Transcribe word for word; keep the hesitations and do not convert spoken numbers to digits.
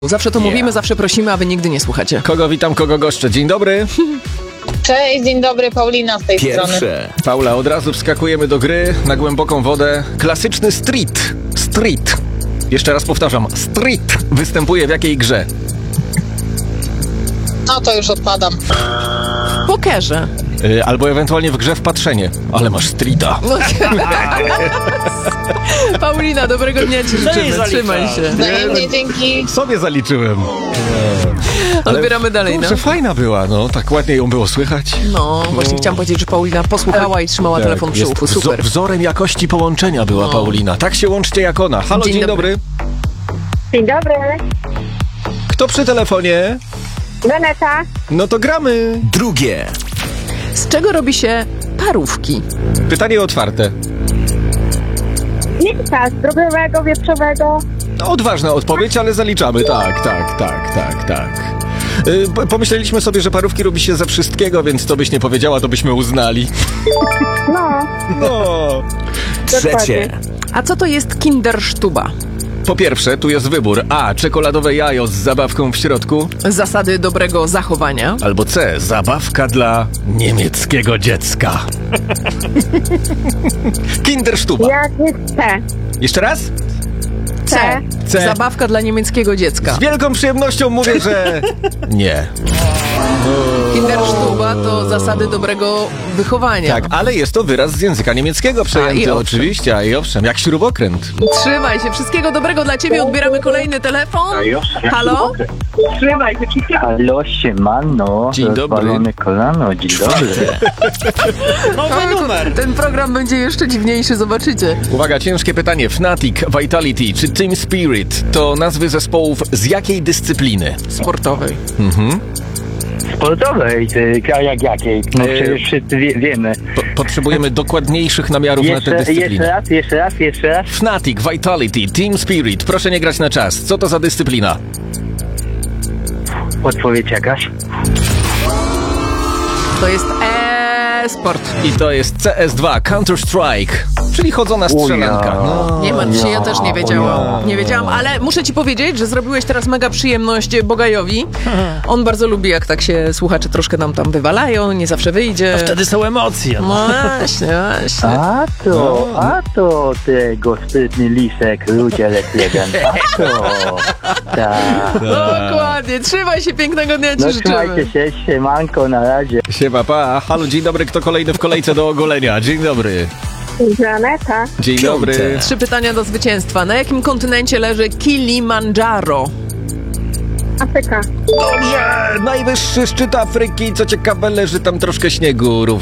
Zawsze to yeah. mówimy, zawsze prosimy, a wy nigdy nie słuchacie. Kogo witam, kogo goszczę. Dzień dobry. Cześć, dzień dobry, Paulina z tej Pierwsze. strony. Paula, od razu wskakujemy do gry na głęboką wodę. Klasyczny street. Street. Jeszcze raz powtarzam. Street występuje w jakiej grze? No to już odpadam. W pokerze. Yy, albo ewentualnie w grze w patrzenie. Ale masz streeta. Paulina, dobrego dnia ci życzymy. Trzymaj się. Wzajemnie, dzięki. Sobie zaliczyłem. Ale odbieramy dalej, kurczę, no. fajna była, no. Tak ładnie ją było słychać. No, właśnie no. chciałam powiedzieć, że Paulina posłuchała i trzymała tak, telefon przy uchu. Super. Wzo- wzorem jakości połączenia była no. Paulina. Tak się łączcie jak ona. Halo, dzień, dzień dobry. dobry. Dzień dobry. Kto przy telefonie? Weneta. No to gramy. Drugie. Z czego robi się parówki? Pytanie otwarte. Mięsa z drobnowego, wieprzowego. No, odważna odpowiedź, ale zaliczamy. Tak, tak, tak, tak, tak. Yy, pomyśleliśmy sobie, że parówki robi się ze wszystkiego, więc to byś nie powiedziała, to byśmy uznali. No. No. Trzecie. A co to jest Kindersztuba? Po pierwsze, tu jest wybór A. Czekoladowe jajo z zabawką w środku. Zasady dobrego zachowania. Albo C. Zabawka dla niemieckiego dziecka. Kindersztuba. Jak jest C. Jeszcze raz? C. C. Zabawka dla niemieckiego dziecka. Z wielką przyjemnością mówię, że nie. Kindersztuba to zasady dobrego wychowania. Tak, ale jest to wyraz z języka niemieckiego przejęty, a, oczywiście, a i owszem, jak śrubokręt. Trzymaj się, wszystkiego dobrego dla ciebie. Odbieramy kolejny telefon. Halo? Trzymaj się. Halo, siemano. Dzień dobry. Rozwalone kolano, dzień dobry. Nowy numer. Ten program będzie jeszcze dziwniejszy, zobaczycie. Uwaga, ciężkie pytanie. Fnatic, Vitality czy Team Spirit to nazwy zespołów z jakiej dyscypliny? Sportowej. Mhm. Sportowej, ty, a jak jakiej? No przecież wszyscy wie, wiemy. Po, potrzebujemy dokładniejszych namiarów Jeszcze, na tę dyscyplinę. jeszcze raz, jeszcze raz, jeszcze raz. Fnatic, Vitality, Team Spirit. Proszę nie grać na czas. Co to za dyscyplina? Odpowiedź jakaś? To jest e-sport. I to jest C S dwa, Counter-Strike, czyli chodzona strzelanka. No, Nie martw się, ja też nie wiedziałam. ja. Nie wiedziałam, ale muszę ci powiedzieć, że zrobiłeś teraz mega przyjemność Bogajowi. On bardzo lubi, jak tak się słuchacze troszkę nam tam wywalają, nie zawsze wyjdzie. A wtedy są emocje. No właśnie, właśnie. A to, a to tego sprytny lisek, rudzielek jeden. A to, tak. Dokładnie, trzymaj się, pięknego dnia ci No życzymy. trzymajcie się, siemanko, na razie. Siema, pa. Halo, dzień dobry, kto kolejny w kolejce do ogolenia? Dzień dobry. Weneta. Dzień dobry. Trzy pytania do zwycięstwa. Na jakim kontynencie leży Kilimandżaro? Afryka. Dobrze, najwyższy szczyt Afryki, co ciekawe leży tam troszkę śniegu również.